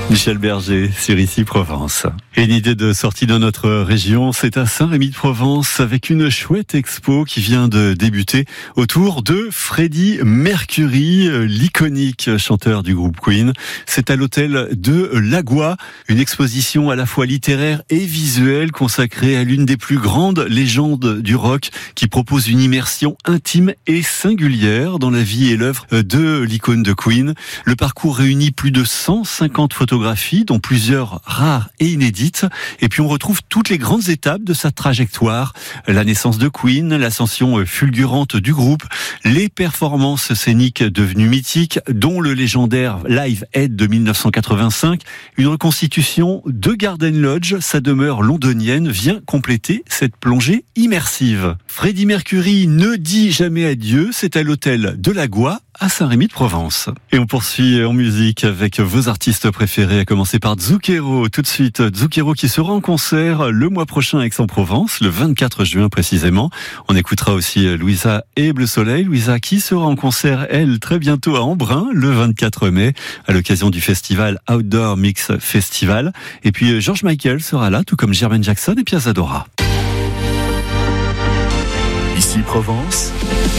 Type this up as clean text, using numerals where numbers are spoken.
Michel Berger sur Ici Provence. Et une idée de sortie de notre région, c'est à Saint-Rémy-de-Provence avec une chouette expo qui vient de débuter autour de Freddie Mercury, l'iconique chanteur du groupe Queen. C'est à l'hôtel de Lagois, une exposition à la fois littéraire et visuelle consacrée à l'une des plus grandes légendes du rock qui propose une immersion intime et singulière dans la vie et l'œuvre de l'icône de Queen. Le parcours réunit plus de 150 photographies, dont plusieurs rares et inédites. Et puis on retrouve toutes les grandes étapes de sa trajectoire. La naissance de Queen, l'ascension fulgurante du groupe, les performances scéniques devenues mythiques, dont le légendaire Live Aid de 1985. Une reconstitution de Garden Lodge, sa demeure londonienne, vient compléter cette plongée immersive. Freddie Mercury ne dit jamais adieu, c'est à l'hôtel de Lagois, à Saint-Rémy-de-Provence. Et on poursuit en musique avec vos artistes préférés, à commencer par Zucchero. Tout de suite, Zucchero qui sera en concert le mois prochain à Aix-en-Provence, le 24 juin précisément. On écoutera aussi Louisa et Bleu Soleil. Louisa qui sera en concert, elle, très bientôt à Embrun, le 24 mai, à l'occasion du festival Outdoor Mix Festival. Et puis George Michael sera là, tout comme Jermaine Jackson et Piazza Dora. Ici Provence.